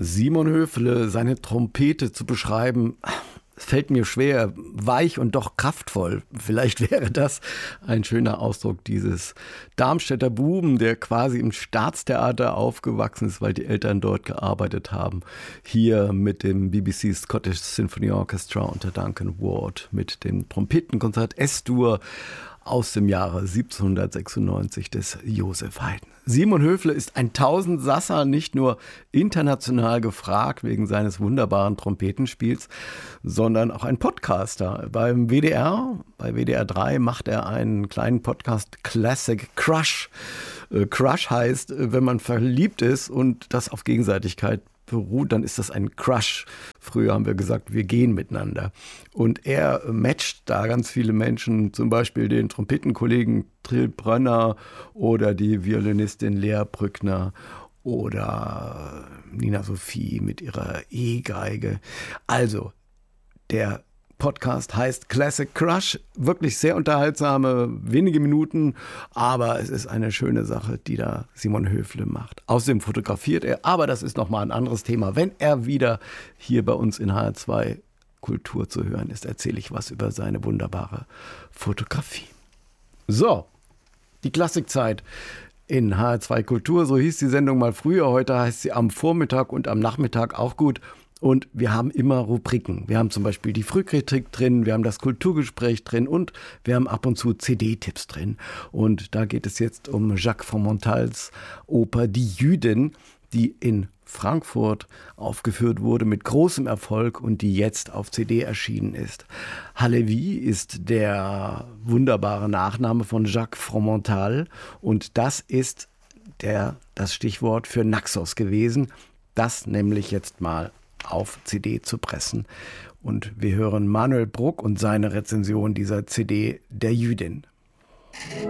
Simon Höfle, seine Trompete zu beschreiben, es fällt mir schwer, weich und doch kraftvoll. Vielleicht wäre das ein schöner Ausdruck dieses Darmstädter Buben, der quasi im Staatstheater aufgewachsen ist, weil die Eltern dort gearbeitet haben. Hier mit dem BBC Scottish Symphony Orchestra unter Duncan Ward, mit dem Trompetenkonzert S-Dur aus dem Jahre 1796 des Joseph Haydn. Simon Höfle ist ein Tausendsasser, nicht nur international gefragt wegen seines wunderbaren Trompetenspiels, sondern auch ein Podcaster. Beim WDR, bei WDR 3 macht er einen kleinen Podcast Classic Crush. Crush heißt, wenn man verliebt ist und das auf Gegenseitigkeit beruht, dann ist das ein Crush. Früher haben wir gesagt, wir gehen miteinander. Und er matcht da ganz viele Menschen, zum Beispiel den Trompetenkollegen Trill Brönner oder die Violinistin Lea Brückner oder Nina Sophie mit ihrer E-Geige. Also, der Podcast heißt Classic Crush, wirklich sehr unterhaltsame, wenige Minuten, aber es ist eine schöne Sache, die da Simon Höfle macht. Außerdem fotografiert er, aber das ist nochmal ein anderes Thema. Wenn er wieder hier bei uns in HR2 Kultur zu hören ist, erzähle ich was über seine wunderbare Fotografie. So, die Klassikzeit in HR2 Kultur, so hieß die Sendung mal früher, heute heißt sie am Vormittag und am Nachmittag auch gut. Und wir haben immer Rubriken. Wir haben zum Beispiel die Frühkritik drin, wir haben das Kulturgespräch drin und wir haben ab und zu CD-Tipps drin. Und da geht es jetzt um Jacques Fromentals Oper Die Jüdin, die in Frankfurt aufgeführt wurde mit großem Erfolg und die jetzt auf CD erschienen ist. Halevi ist der wunderbare Nachname von Jacques Fromental und das ist das Stichwort für Naxos gewesen, das nämlich jetzt mal auf CD zu pressen. Und wir hören Manuel Bruck und seine Rezension dieser CD Der Jüdin.